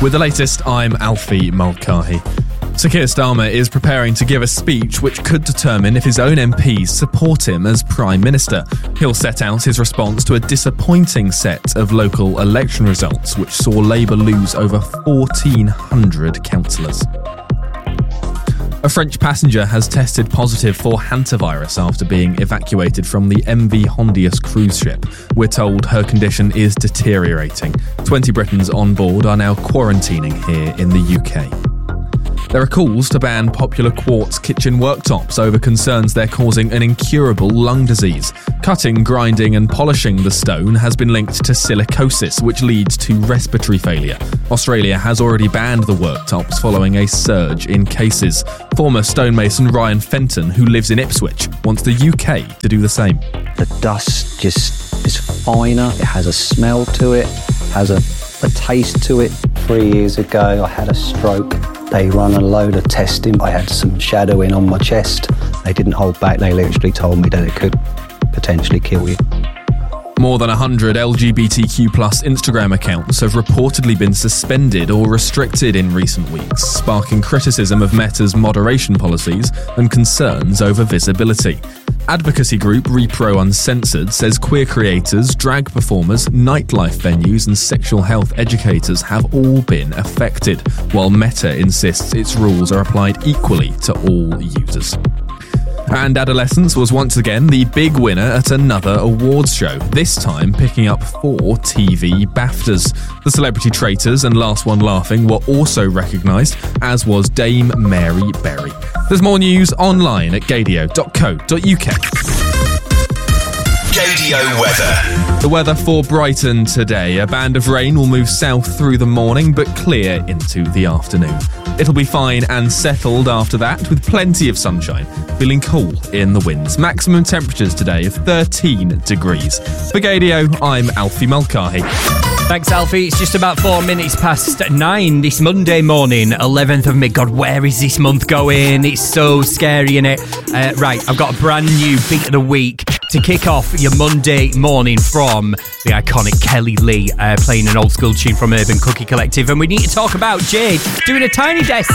With the latest, I'm Alfie Mulcahy. Sir Keir Starmer is preparing to give a speech which could determine if his own MPs support him as Prime Minister. He'll set out his response to a disappointing set of local election results, which saw Labour lose over 1,400 councillors. A French passenger has tested positive for hantavirus after being evacuated from the MV Hondius cruise ship. We're told her condition is deteriorating. 20 Britons on board are now quarantining here in the UK. There are calls to ban popular quartz kitchen worktops over concerns they're causing an incurable lung disease. Cutting, grinding and polishing the stone has been linked to silicosis, which leads to respiratory failure. Australia has already banned the worktops following a surge in cases. Former stonemason Ryan Fenton, who lives in Ipswich, wants the UK to do the same. The dust just is finer, it has a smell to it, has a taste to it. 3 years ago I had a stroke. They run a load of testing. I had some shadowing on my chest. They didn't hold back. They literally told me that it could potentially kill you. More than 100 LGBTQ+ Instagram accounts have reportedly been suspended or restricted in recent weeks, sparking criticism of Meta's moderation policies and concerns over visibility. Advocacy group Repro Uncensored says queer creators, drag performers, nightlife venues and sexual health educators have all been affected, while Meta insists its rules are applied equally to all users. And adolescence was once again the big winner at another awards show, this time picking up 4 TV BAFTAs. The Celebrity Traitors and Last One Laughing were also recognised, as was Dame Mary Berry. There's more news online at gadio.co.uk. Gadio weather. The weather for Brighton today. A band of rain will move south through the morning but clear into the afternoon. It'll be fine and settled after that with plenty of sunshine, feeling cool in the winds. Maximum temperatures today of 13 degrees. For Gadio, I'm Alfie Mulcahy. Thanks, Alfie. It's just about 4 minutes past 9 this Monday morning, 11th of May. God, where is this month going? It's so scary, innit? Right, I've got a brand new beat of the week to kick off your Monday morning from the iconic Kelly Lee, playing an old school tune from Urban Cookie Collective. And we need to talk about Jade doing a Tiny Desk